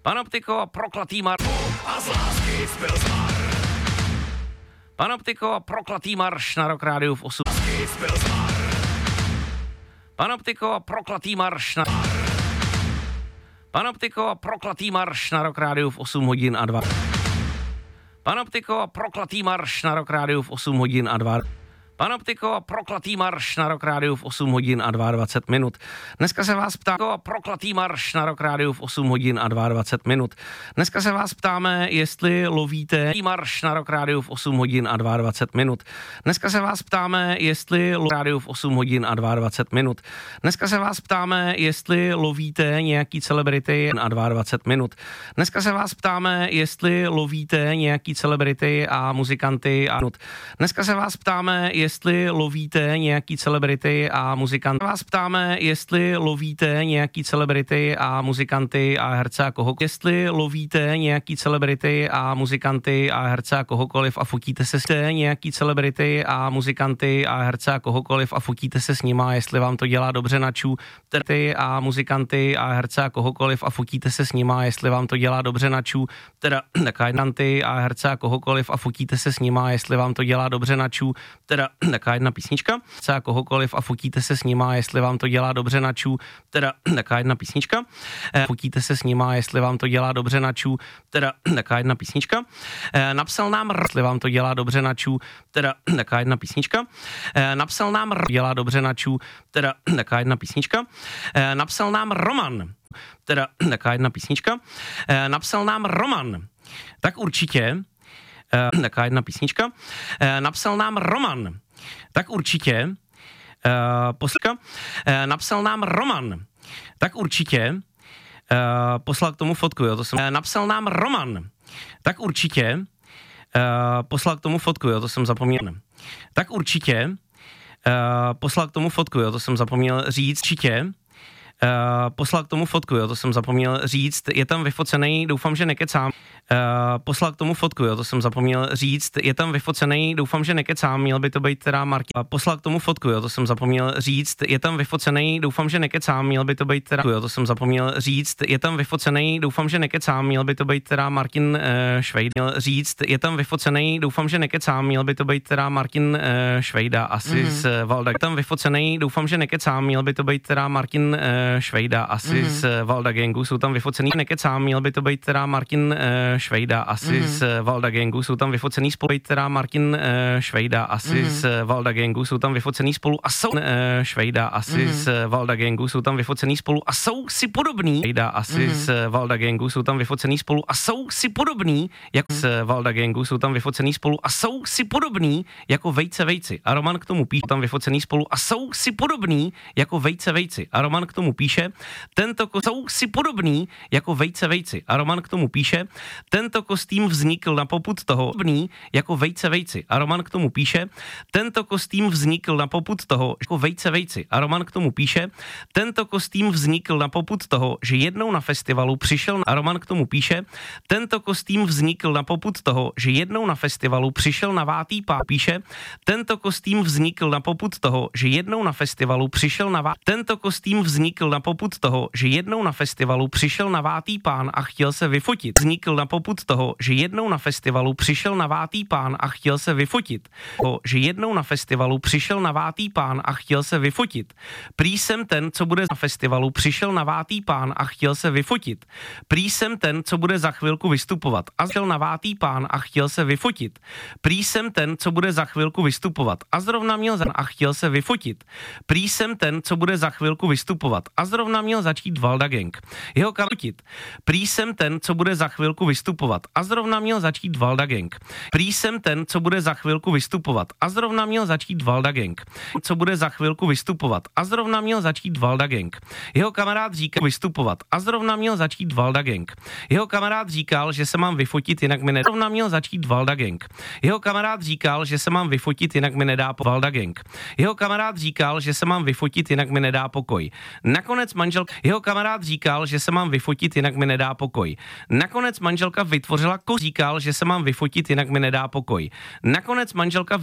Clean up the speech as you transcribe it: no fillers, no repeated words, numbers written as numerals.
Panoptiko, proklatý A z lásky spil zmar. Panoptiko, proklatý marš na Rock Rádiu v 8. Spil zmar. Panoptiko, proklatý marš na... Panoptiko, proklatý marš na Rock Rádiu v 8 hodin a 2. Panoptiko, proklatý marš na Rock Rádiu v 8 hodin a 2. Panoptiko, proklatý marš na Rock Rádiu v 8 hodin a 22 minut. Dneska se vás ptá proklatý marš na Rock Rádiu v 8 hodin a 22 minut. Dneska se vás ptáme, jestli lovíte marš na Rock Rádiu v 8 hodin a 22 minut. Dneska se vás ptáme, jestli rádiu v 8 hodin a 22 minut. Dneska se vás ptáme, jestli lovíte nějaký celebrity a 22 minut. Dneska se vás ptáme, jestli lovíte nějaký celebrity a muzikanty a minut. Dneska se vás ptáme, jestli lovíte nějaký celebrity a muzikanty. Vás ptáme, jestli lovíte nějaký celebrity a muzikanty a herce a kohokoliv. Jestli lovíte nějaký celebrity a muzikanty a herce a kohokoliv a fotíte se s nějaký celebrity a muzikanty a herce a kohokoliv a fotíte se s nima, jestli vám to dělá dobře na čů. Tedy a muzikanty a herce a kohokoliv a fotíte se s nima, jestli vám to dělá dobře na čů. Teda kantanty a herce a kohokoliv a fotíte se s nima, jestli vám to dělá dobře na čů. Teda taká jedna písnička, a kohokoliv a fotíte se s nima, jestli vám to dělá dobře na čů. Teda taká jedna písnička, fotíte se s nima, jestli vám to dělá dobře na čů. Teda taká jedna písnička, napsal nám jestli vám to dělá dobře na čů. Teda taká jedna písnička, napsal nám dělá dobře na čů. Teda taká jedna písnička, napsal nám Roman. Teda taká jedna písnička, napsal nám Roman. Tak určitě taká jedna písnička, napsal nám Roman. Tak určitě, napsal nám Roman. Tak určitě, poslal k tomu fotku, jo, to jsem, napsal nám Roman. Tak určitě, poslal k tomu fotku, jo, to jsem zapomněl. Tak určitě, poslal k tomu fotku, jo, to jsem zapomněl říct, určitě, poslal k tomu fotku, jo, to jsem zapomněl říct, je tam vyfocený, doufám, že nekecám. Poslal k tomu fotku, jo, to jsem zapomněl říct, je tam vyfocený, doufám, že nekecám, měl by to být teda Martin. Poslal k tomu fotku, jo, to jsem zapomněl říct, je tam vyfocený, doufám, že nekecám, měl by to být teda, jo, to jsem zapomněl říct, je tam vyfocený, doufám, že nekecám, měl by to být teda Martin Švejda. Měl říct, je tam vyfocený, doufám, že nekecám, měl by to být teda Martin Švejda, asi z Valda. Je tam vyfocený, doufám, že nekecám, měl by to být teda Martin Švejda, asi z Valda Gangu, jsou tam vyfocený, nekecám, měl by to být teda Martin Švejda, asi z Valda Gangu, jsou tam vyfocený spolu, teda Martin Švejda, asi z Valda Gangu, jsou tam vyfocený spolu a jsou Švejda, asi z Valda Gangu, jsou tam vyfocený spolu a jsou si podobný. Švejda, asi z Valda Gangu, jsou tam vyfocený spolu a jsou si podobný, jako z Valda Gangu, jsou tam vyfocený spolu a jsou si podobný jako vejci. A Roman k tomu píše, tam vyfocený spolu a jsou si podobný jako vejci. A Roman k tomu píše, tento jsou si podobný jako vejci. A Roman k tomu píše, tento kostým vznikl na popud toho, jako vejci. A Roman k tomu píše, tento kostým vznikl na popud toho, jako vejci. A Roman k tomu píše, tento kostým vznikl na popud toho, že jednou na festivalu přišel, a Roman k tomu píše, tento kostým vznikl na popud toho, že jednou na festivalu přišel na vátý pán, píše, tento kostým vznikl na popud toho, že jednou na festivalu přišel na tento kostým vznikl na popud toho, že jednou na festivalu přišel na vátý pán a chtěl se vyfotit. Vznikl na popud toho, že jednou na festivalu přišel na vátý pán a chtěl se vyfotit. Že jednou na festivalu přišel na vátý pán a chtěl se vyfotit. Prý jsem ten, co bude na festivalu, přišel na vátý pán a chtěl se vyfotit. Prý jsem ten, co bude za chvilku vystupovat. A přišel na vátý pán a chtěl se vyfotit. Prý jsem ten, co bude za chvilku vystupovat. A zrovna měl a chtěl se vyfotit. Prý jsem ten, co bude za chvilku vystupovat. A zrovna měl začít Valda Gang. Jeho kalutit. Prý jsem ten, co bude za chvilku vystupovat. A zrovna měl začít Valda Gang. Prý jsem ten, co bude za chvilku vystupovat. A zrovna měl začít Valda Gang. Co bude za chvilku vystupovat. A zrovna měl začít Valda Gang. Jeho kamarád říkal vystupovat. A zrovna měl začít Valda Gang. Jeho kamarád říkal, že se mám vyfotit, jinak mi nedá. Zrovna měl začít Valda Gang. Jeho kamarád říkal, že se mám vyfotit, jinak mi nedá Valda Gang. Jeho kamarád říkal, že se mám vyfotit, jinak mi nedá pokoj. Nakonec manželka, jeho kamarád říkal, že se mám vyfotit, jinak mi nedá pokoj. Nakonec manželka vytvořila říkal, že se mám vyfotit, jinak mi nedá pokoj. Nakonec manželka